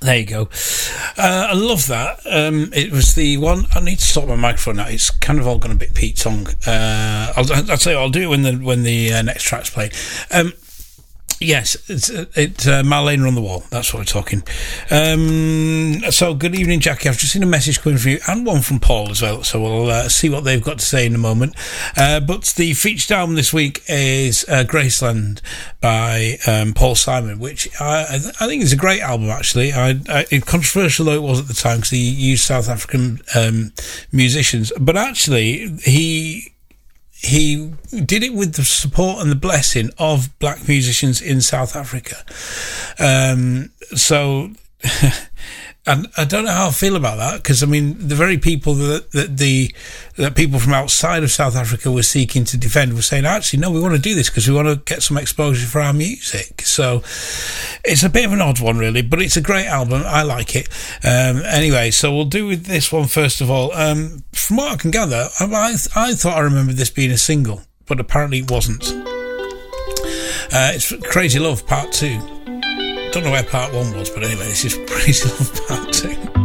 There you go. I love that. It was the one. I need to stop my microphone now. It's kind of all gone a bit Pete Tong. I'll tell you. I'll do it when the next track's played. Yes, it's Marlena on the Wall. That's what we're talking. So, good evening, Jackie. I've just seen a message coming from you and one from Paul as well. So we'll see what they've got to say in a moment. But the featured album this week is Graceland by Paul Simon, which I think is a great album, actually. Controversial though it was at the time because he used South African musicians. But actually, he did it with the support and the blessing of black musicians in South Africa. So, and I don't know how I feel about that, because I mean, the very people that people from outside of South Africa were seeking to defend were saying, actually, no, we want to do this because we want to get some exposure for our music. So it's a bit of an odd one, really, but it's a great album. I like it. Anyway, so we'll do with this one first of all. From what I can gather, I thought I remembered this being a single, but apparently it wasn't. It's Crazy Love Part 2. Don't know where Part 1 was, but anyway, this is Crazy Love Part 2.